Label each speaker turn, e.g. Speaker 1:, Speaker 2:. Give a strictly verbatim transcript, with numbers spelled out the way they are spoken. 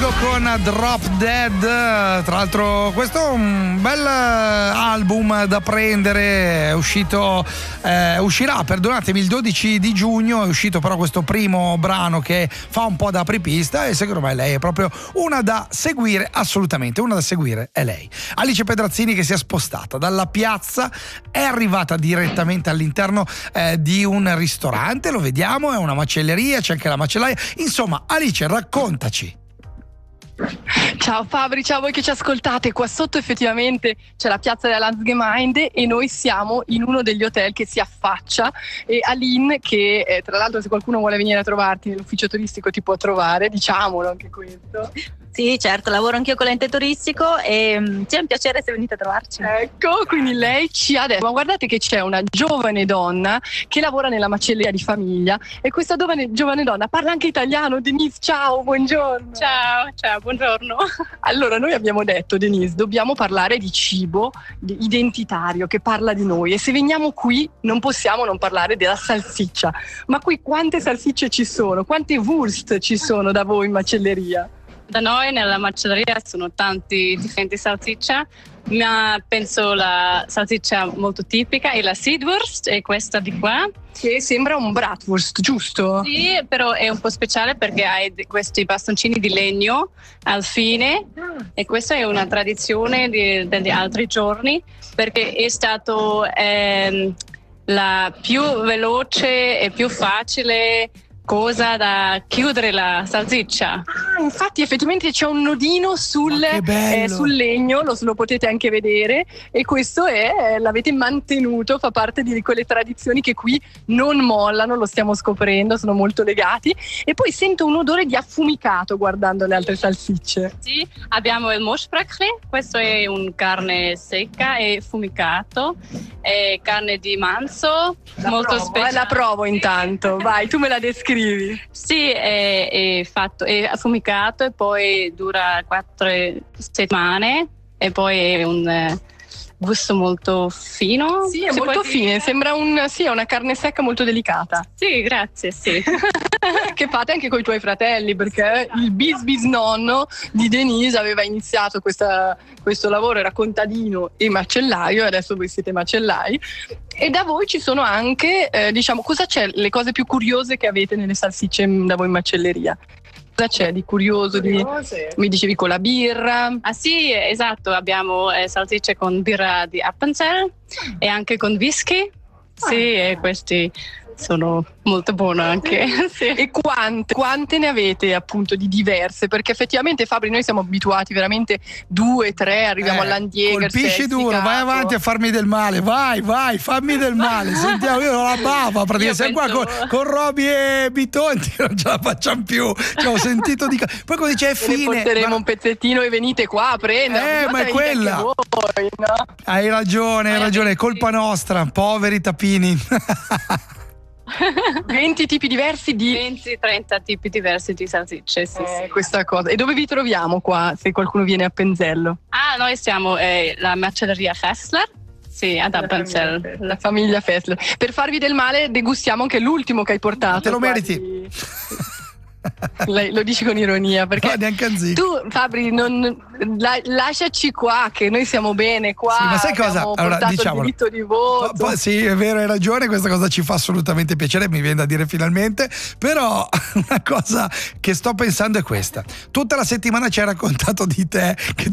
Speaker 1: Kygo con Drop Dead. Tra l'altro questo è un bel album da prendere, è uscito eh, uscirà, perdonatemi, il dodici di giugno, è uscito però questo primo brano che fa un po' da apripista e secondo me lei è proprio una da seguire, assolutamente una da seguire è lei. Alice Pedrazzini che si è spostata dalla piazza, è arrivata direttamente all'interno eh, di un ristorante, lo vediamo, è una macelleria, c'è anche la macellaia, insomma Alice, raccontaci.
Speaker 2: Ciao Fabri, ciao a voi che ci ascoltate. Qua sotto effettivamente c'è la piazza della Landsgemeinde e noi siamo in uno degli hotel che si affaccia, e Aline che eh, tra l'altro se qualcuno vuole venire a trovarti nell'ufficio turistico ti può trovare, diciamolo anche questo.
Speaker 3: Sì, certo, lavoro anch'io con l'ente turistico e um, c'è un piacere se venite a trovarci.
Speaker 2: Ecco, quindi lei ci ha detto, ma guardate che c'è una giovane donna che lavora nella macelleria di famiglia e questa giovane, giovane donna parla anche italiano. Denise, ciao, buongiorno.
Speaker 4: Ciao, ciao, buongiorno.
Speaker 2: Allora, noi abbiamo detto, Denise, dobbiamo parlare di cibo di identitario che parla di noi, e se veniamo qui non possiamo non parlare della salsiccia. Ma qui quante salsicce ci sono? Quante Wurst ci sono da voi in macelleria?
Speaker 4: Da noi nella macelleria sono tanti differenti salsicce, ma penso la salsiccia molto tipica è la Sidwurst, e questa di qua.
Speaker 2: Che sembra un bratwurst, giusto?
Speaker 4: Sì, però è un po' speciale perché ha questi bastoncini di legno al fine, e questa è una tradizione di, degli altri giorni perché è stato ehm, la più veloce e più facile cosa da chiudere la salsiccia.
Speaker 2: Ah, infatti effettivamente c'è un nodino sul, eh, sul legno, lo, lo potete anche vedere, e questo è, l'avete mantenuto, fa parte di quelle tradizioni che qui non mollano, lo stiamo scoprendo, sono molto legati. E poi sento un odore di affumicato guardando le altre salsicce.
Speaker 4: Sì, abbiamo il Moshbrakli, questo è un carne secca e fumicato, è carne di manzo,
Speaker 2: la
Speaker 4: molto
Speaker 2: provo,
Speaker 4: speciale.
Speaker 2: Eh, la provo intanto, vai, tu me la descrivi.
Speaker 4: Sì, è, è fatto, è affumicato e poi dura quattro settimane e poi è un eh, gusto molto fino.
Speaker 2: Sì, è molto fine, sembra un, sì, è una carne secca molto delicata.
Speaker 4: Sì, grazie, sì.
Speaker 2: Che fate anche con i tuoi fratelli, perché il bis bis nonno di Denise aveva iniziato questa, questo lavoro, era contadino e macellaio, e adesso voi siete macellai. E da voi ci sono anche, eh, diciamo, cosa c'è, le cose più curiose che avete nelle salsicce da voi in macelleria? Cosa c'è di curioso? Di, mi dicevi con la birra.
Speaker 4: Ah sì, esatto, abbiamo eh, salsicce con birra di Appenzell e anche con whisky. Sì, e questi sono molto buone anche. Sì.
Speaker 2: E quante, quante ne avete appunto di diverse? Perché effettivamente Fabri, noi siamo abituati veramente due, tre, arriviamo
Speaker 1: eh,
Speaker 2: all'Andiegers.
Speaker 1: Colpisci duro, vai avanti a farmi del male, vai, vai, fammi del male. Sentiamo, io ho la bava, praticamente siamo
Speaker 4: penso...
Speaker 1: qua con, con Roby e Bitonti, non ce la facciamo più. Cioè, ho sentito di. Poi quando dice è fine.
Speaker 2: Ne porteremo
Speaker 1: ma...
Speaker 2: un pezzettino e venite qua a prendere.
Speaker 1: Eh, ma è quella.
Speaker 2: Voi, no?
Speaker 1: Hai ragione, hai ragione, è colpa nostra, poveri tapini.
Speaker 2: venti tipi diversi di
Speaker 4: venti trenta tipi diversi di salsicce, sì,
Speaker 2: eh,
Speaker 4: sì.
Speaker 2: Questa cosa. E dove vi troviamo qua se qualcuno viene a Penzello?
Speaker 4: Ah, noi siamo eh, la macelleria Fessler. Sì, ad Appenzell.
Speaker 2: La, la famiglia Fessler. Per farvi del male degustiamo anche l'ultimo che hai portato.
Speaker 1: Te lo meriti.
Speaker 2: Quasi... Lei, lo dici con ironia perché
Speaker 1: no, neanche anzi.
Speaker 2: Tu Fabri non, la, lasciaci qua che noi siamo bene qua,
Speaker 1: sì, ma sai cosa?
Speaker 2: Allora, diciamo, il diritto di voto.
Speaker 1: Po- po- sì, è vero, hai ragione, questa cosa ci fa assolutamente piacere, mi viene da dire finalmente, però una cosa che sto pensando è questa: tutta la settimana ci hai raccontato di te che